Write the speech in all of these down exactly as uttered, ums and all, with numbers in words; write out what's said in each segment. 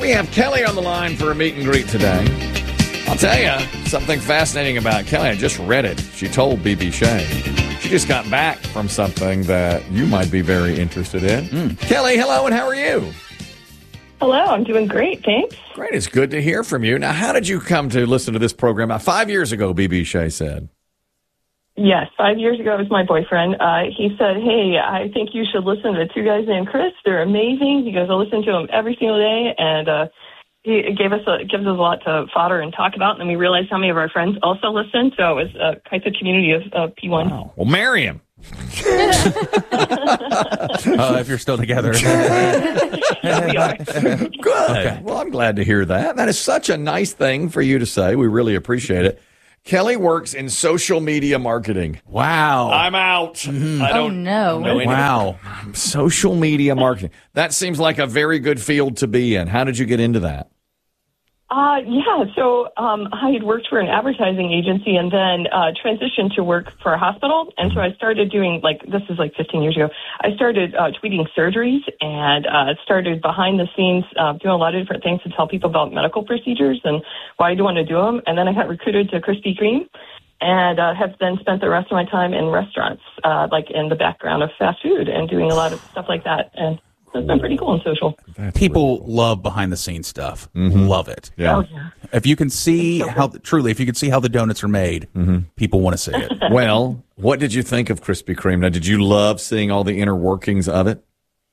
We have Kelly on the line for a meet and greet today. I'll tell you something fascinating about Kelly. I just read it. She told B B Shea. She just got back from something that you might be very interested in. Mm. Kelly, hello, and how are you? Hello, I'm doing great, thanks. Great, it's good to hear from you. Now, how did you come to listen to this program? Now, five years ago, B B Shea said. Yes, five years ago, it was my boyfriend. Uh, he said, hey, I think you should listen to two guys named Chris. They're amazing. He goes, I listen to them every single day, and uh, he gave us a, gives us a lot to fodder and talk about, and we realized how many of our friends also listen, so it was uh, quite the community of uh, P one. Wow. Well, marry him. uh, if you're still together. Yeah, we are. Good. Okay. Well, I'm glad to hear that. That is such a nice thing for you to say. We really appreciate it. Kelly works in social media marketing. Wow. I'm out. Mm-hmm. I don't oh, no. know any- Wow. Social media marketing. That seems like a very good field to be in. How did you get into that? Uh, yeah, so um, I had worked for an advertising agency and then uh, transitioned to work for a hospital. And so I started doing, like, this is like fifteen years ago, I started uh, tweeting surgeries and uh, started behind the scenes uh, doing a lot of different things to tell people about medical procedures and why I do want to do them. And then I got recruited to Krispy Kreme and uh, have then spent the rest of my time in restaurants, uh, like in the background of fast food and doing a lot of stuff like that. And it's been pretty cool in social. That's People cool. love behind the scenes stuff. Mm-hmm. Love it. Yeah. Oh, yeah. If you can see so how, truly, if you can see how the donuts are made, mm-hmm. people want to see it. Well, what did you think of Krispy Kreme? Now, did you love seeing all the inner workings of it?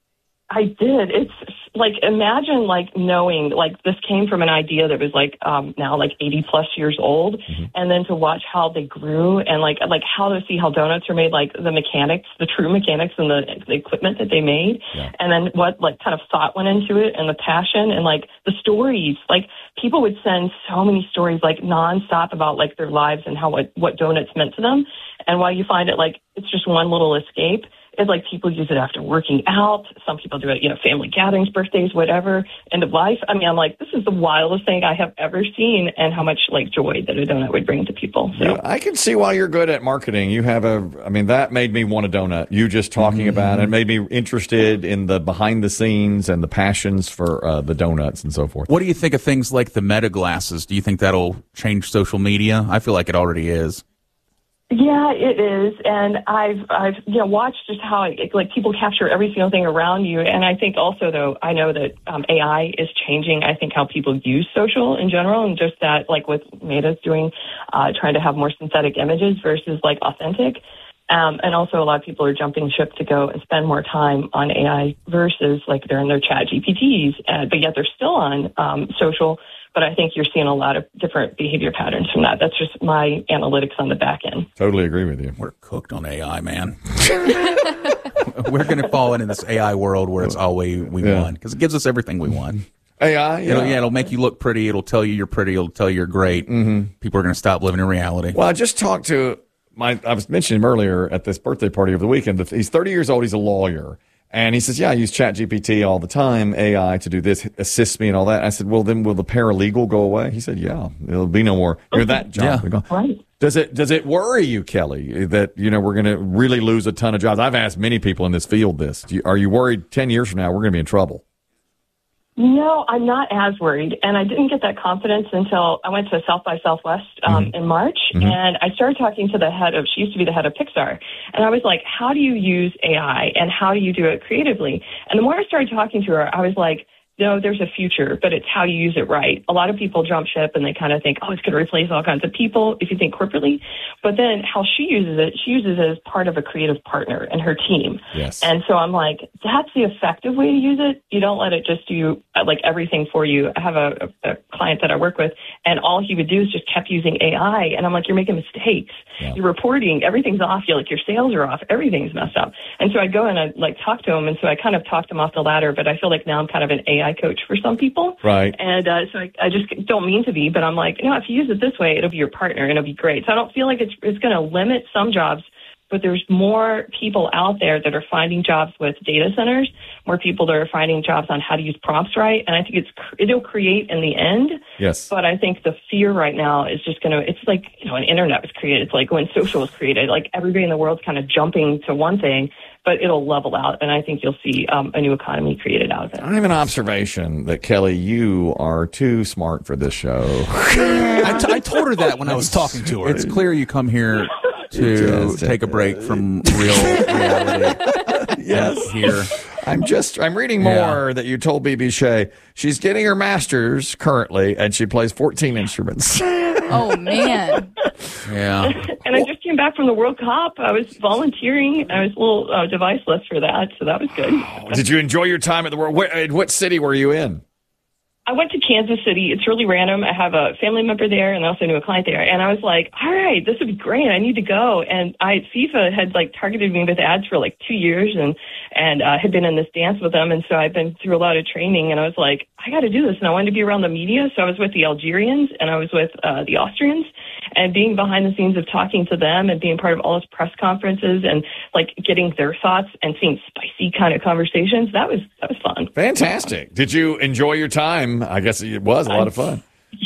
I did. It's like, imagine like knowing like this came from an idea that was like um, now like eighty plus years old. Mm-hmm. And then to watch how they grew and like like how to see how donuts are made, like the mechanics, the true mechanics and the, the equipment that they made. Yeah. And then what like kind of thought went into it and the passion and like the stories. Like people would send so many stories like nonstop about like their lives and how what, what donuts meant to them. And while you find it like it's just one little escape, it's like people use it after working out. Some people do it, you know, family gatherings, birthdays, whatever, end of life. I mean, I'm like, this is the wildest thing I have ever seen and how much like joy that a donut would bring to people. So yeah, I can see why you're good at marketing. You have a, I mean, that made me want a donut. You just talking mm-hmm. about it made me interested in the behind the scenes and the passions for uh, the donuts and so forth. What do you think of things like the Meta glasses? Do you think that'll change social media? I feel like it already is. Yeah, it is, and I've I've you know watched just how it, like people capture every single thing around you, and I think also though I know that um, A I is changing. I think how people use social in general, and just that like what Meta's doing, uh, trying to have more synthetic images versus like authentic, um, and also a lot of people are jumping ship to go and spend more time on A I versus like they're in their Chat G P Ts, uh, but yet they're still on um, social. But I think you're seeing a lot of different behavior patterns from that. That's just my analytics on the back end. Totally agree with you. We're cooked on A I, man. We're going to fall into this A I world where it's all we, we yeah. want because it gives us everything we want. A I, yeah. It'll, yeah, it'll make you look pretty. It'll tell you you're pretty. It'll tell you you're great. Mm-hmm. People are going to stop living in reality. Well, I just talked to my, I was mentioning him earlier at this birthday party over the weekend. He's thirty years old. He's a lawyer. And he saes, yeah, I use Chat G P T all the time, A I to do this, assist me and all that. I said, well, then will the paralegal go away? He said, yeah, there'll be no more. You know, that job. Yeah. Right. Does it, does it worry you, Kelly, that, you know, we're going to really lose a ton of jobs? I've asked many people in this field this. Do you, are you worried ten years from now we're going to be in trouble? No, I'm not as worried, and I didn't get that confidence until I went to South by Southwest um, mm-hmm. in March, mm-hmm. and I started talking to the head of, she used to be the head of Pixar, and I was like, how do you use A I, and how do you do it creatively? And the more I started talking to her, I was like, no, there's a future, but it's how you use it right. A lot of people jump ship and they kind of think, oh, it's going to replace all kinds of people if you think corporately. But then how she uses it, she uses it as part of a creative partner and her team. Yes. And so I'm like, that's the effective way to use it. You don't let it just do uh, like everything for you. I have a, a, a client that I work with, and all he would do is just kept using A I. And I'm like, you're making mistakes. Yeah. You're reporting. Everything's off. You're like, your sales are off. Everything's messed up. And so I go and I like talk to him. And so I kind of talked him off the ladder, but I feel like now I'm kind of an A I coach for some people. Right. And uh, so I, I just don't mean to be, but I'm like, you know, if you use it this way, it'll be your partner and it'll be great. So I don't feel like it's it's going to limit some jobs, but there's more people out there that are finding jobs with data centers, more people that are finding jobs on how to use prompts right. And I think it's it'll create in the end. Yes. But I think the fear right now is just going to, it's like, you know, an internet was created. It's like when social was created, like everybody in the world's kind of jumping to one thing, but it'll level out. And I think you'll see um, a new economy created out of it. I have an observation that, Kelly, you are too smart for this show. I, t- I told her that when I was talking to her. It's clear you come here to Just- take a break from real reality. Yes. Here. I'm just, I'm reading more that you told B B Shea. She's getting her master's currently, and she plays fourteen instruments. Oh, man. Yeah. And I just came back from the World Cup. I was volunteering. I was a little uh, deviceless for that, so that was good. Did you enjoy your time at the World? Where, in what city were you in? I went to Kansas City. It's really random. I have a family member there, and I also knew a client there. And I was like, all right, this would be great. I need to go. And I FIFA had like targeted me with ads for like two years and and uh, had been in this dance with them. And so I've been through a lot of training. And I was like, I got to do this. And I wanted to be around the media. So I was with the Algerians and I was with uh, the Austrians. And being behind the scenes of talking to them and being part of all those press conferences and like getting their thoughts and seeing spicy kind of conversations, that was that was fun. Fantastic. Did you enjoy your time? I guess it was a lot of fun.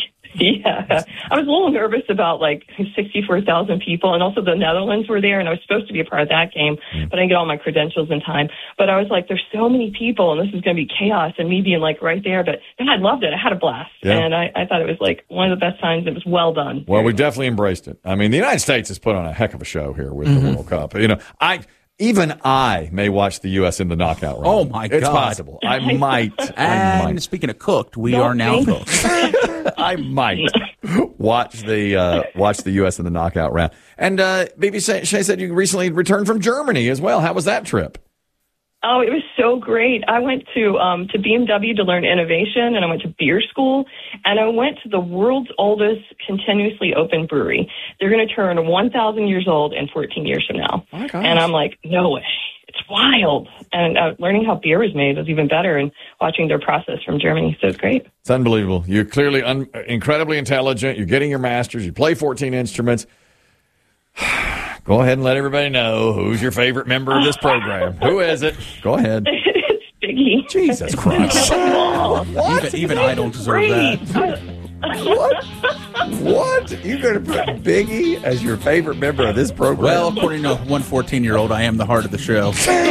Yeah, I was a little nervous about like sixty-four thousand people, and also the Netherlands were there, and I was supposed to be a part of that game, but I didn't get all my credentials in time. But I was like, there's so many people, and this is going to be chaos, and me being like right there. But then I loved it. I had a blast, Yeah. and I, I thought it was like one of the best times. It was well done. Well, we definitely embraced it. I mean, the United States has put on a heck of a show here with the World Cup. You know, I even I may watch the U S in the knockout round. Oh, my It's God. possible. I might. I And might. speaking of cooked, we Don't are now think- cooked. I might watch the uh, watch the U S in the knockout round. And uh, B B Shea said you recently returned from Germany as well. How was that trip? Oh, it was so great. I went to um, to B M W to learn innovation, and I went to beer school, and I went to the world's oldest continuously open brewery. They're going to turn one thousand years old in fourteen years from now. Oh my gosh. And I'm like, no way. It's wild. And uh, learning how beer was made was even better, and watching their process from Germany. So it's great. It's unbelievable. You're clearly un- incredibly intelligent. You're getting your master's. You play fourteen instruments. Go ahead and let everybody know who's your favorite member of this program. Who is it? Go ahead. It's Biggie. Jesus Christ. Even, even I don't deserve Great. that. What? What? You're going to put Biggie as your favorite member of this program? Well, according to one fourteen-year-old, I am the heart of the show.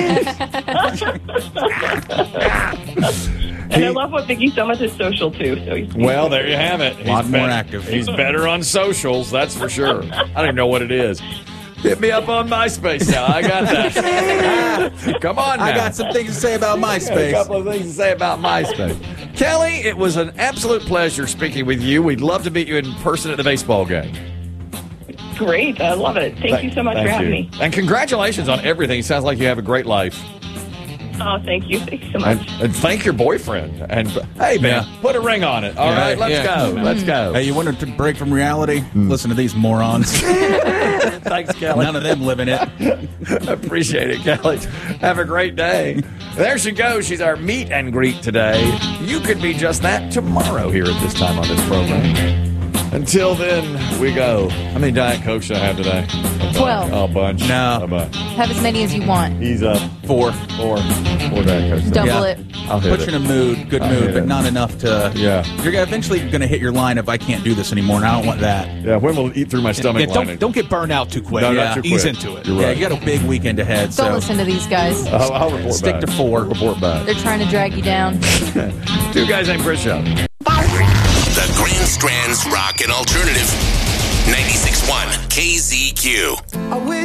And I love what Biggie so much is social too. So he's well, there you have it. He's lot more bet- active. He's better on socials, that's for sure. I don't even know what it is. Hit me up on MySpace now. I got that. Come on now. I got some things to say about A MySpace. couple of things to say about MySpace. Kelly, it was an absolute pleasure speaking with you. We'd love to meet you in person at the baseball game. great. I love it. Thank you so much Thank for having you. me. And congratulations on everything. It sounds like you have a great life. Oh, thank you. Thank you so much. And, and thank your boyfriend. And hey, man, Yeah. put a ring on it. All Yeah, right, let's yeah. go. Let's go. Hey, you wanted to break from reality? Listen to these morons. Thanks, Kelly. None of them live in it. Appreciate it, Kelly. Have a great day. There she goes. She's our meet and greet today. You could be just that tomorrow here at this time on this program. Until then, we go. How many Diet Cokes should I have today? A Twelve. bunch. Oh, a bunch. No. A bunch. Have as many as you want. He's up. Four. Four. Four Diet Cokes. Double Yeah. it. I'll hit Put it. you in a mood, good I'll hit mood, it. but not enough to. Yeah. You're eventually going to hit your line of I can't do this anymore, and I don't want that. Yeah, when will it eat through my stomach Yeah, lining? don't, don't get burned out too quick. No, Yeah. not too Ease quick. into it. You're Yeah, right. you got a big weekend ahead. Don't so listen to these guys. I'll, I'll report Stick back. to four. Report back. They're trying to drag you down. Two guys named Chris Show. The Grand Strands Rock and Alternative. ninety-six point one K Z Q.